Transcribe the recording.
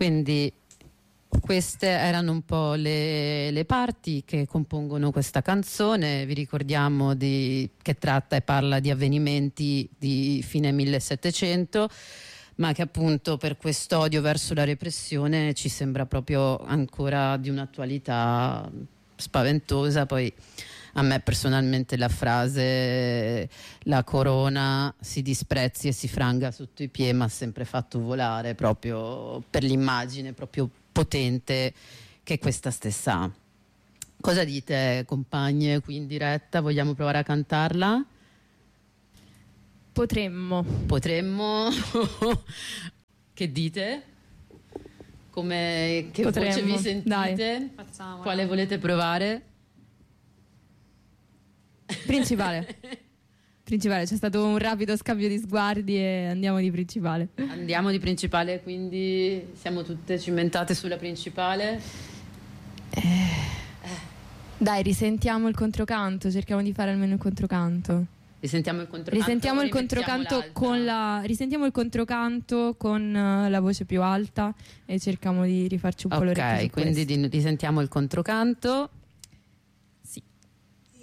Quindi queste erano un po' le parti che compongono questa canzone. Vi ricordiamo che tratta e parla di avvenimenti di fine 1700, ma che appunto per quest'odio verso la repressione ci sembra proprio ancora di un'attualità spaventosa. Poi a me personalmente la frase "la corona si disprezzi e si franga sotto i piedi" mi ha sempre fatto volare, proprio per l'immagine proprio potente che questa stessa ha. Cosa dite, compagne, qui in diretta? Vogliamo provare a cantarla? Potremmo. Che dite? Che Potremmo. voce vi sentite? Dai. Quale volete provare? Principale. Principale, c'è stato un rapido scambio di sguardi e andiamo di principale. Andiamo di principale, quindi siamo tutte cimentate sulla principale. Dai, risentiamo il controcanto, cerchiamo di fare almeno il controcanto. Risentiamo il controcanto. Risentiamo il controcanto con la voce più alta e cerchiamo di rifarci un po' l'orecchio. Ok, quindi risentiamo il controcanto.